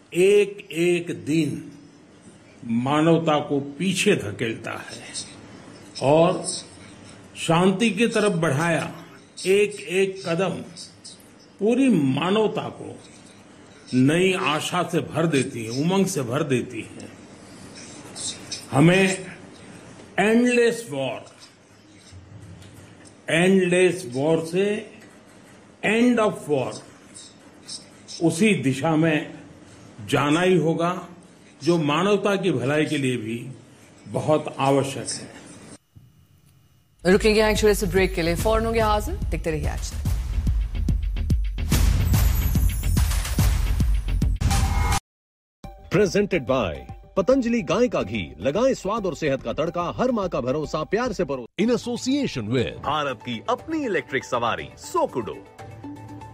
एक एक दिन मानवता को पीछे धकेलता है और शांति की तरफ बढ़ाया एक एक कदम पूरी मानवता को नई आशा से भर देती है, उमंग से भर देती है। हमें एंडलेस वॉर से एंड ऑफ वॉर, उसी दिशा में जाना ही होगा जो मानवता की भलाई के लिए भी बहुत आवश्यक है। रुकेंगे एक छोटे से ब्रेक के लिए, फौरन होंगे हाजिर, देखते रहिए आज तक। प्रेजेंटेड बाय पतंजलि गाय का घी, लगाएं स्वाद और सेहत का तड़का, हर माँ का भरोसा प्यार से परो। इन एसोसिएशन विद भारत की अपनी इलेक्ट्रिक सवारी सोकुडो।